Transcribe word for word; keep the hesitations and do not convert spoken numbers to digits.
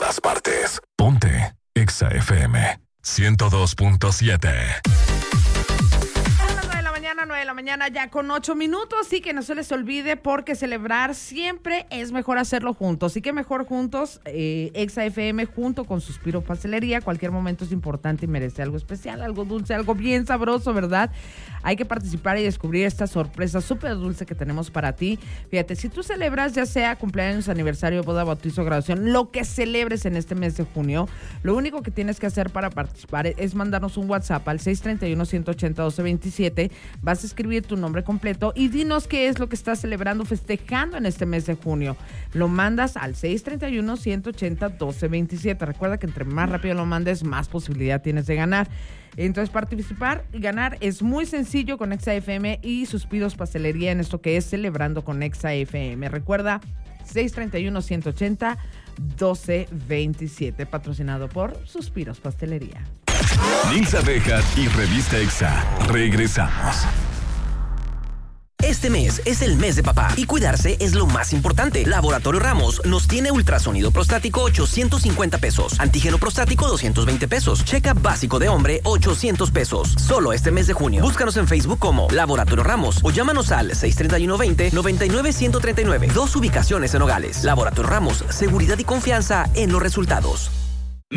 todas partes. Ponte Exa F M ciento dos punto siete. nueve de la mañana ya con ocho minutos, y que no se les olvide, porque celebrar siempre es mejor hacerlo juntos, y que mejor juntos, eh, Exa F M junto con Suspiro Pastelería. Cualquier momento es importante y merece algo especial, algo dulce, algo bien sabroso, ¿verdad? Hay que participar y descubrir esta sorpresa súper dulce que tenemos para ti. Fíjate, si tú celebras ya sea cumpleaños, aniversario, boda, bautizo, graduación, lo que celebres en este mes de junio, lo único que tienes que hacer para participar es mandarnos un WhatsApp al seis tres uno, uno ocho cero, uno dos dos siete. Vas a escribir tu nombre completo y dinos qué es lo que estás celebrando, festejando en este mes de junio. Lo mandas al seis tres uno, uno ocho cero, uno dos dos siete. Recuerda que entre más rápido lo mandes, más posibilidad tienes de ganar. Entonces, participar y ganar es muy sencillo con Exa F M y Suspiros Pastelería en esto que es Celebrando con Exa F M. Recuerda, seis tres uno, uno ocho cero, uno dos dos siete, patrocinado por Suspiros Pastelería. Nilsa Bejar y Revista Exa. Regresamos. Este mes es el mes de papá y cuidarse es lo más importante. Laboratorio Ramos nos tiene ultrasonido prostático ochocientos cincuenta pesos, antígeno prostático doscientos veinte pesos, check-up básico de hombre ochocientos pesos. Solo este mes de junio. Búscanos en Facebook como Laboratorio Ramos o llámanos al seis tres uno, veinte, noventa y nueve, ciento treinta y nueve. Dos ubicaciones en Nogales. Laboratorio Ramos, seguridad y confianza en los resultados.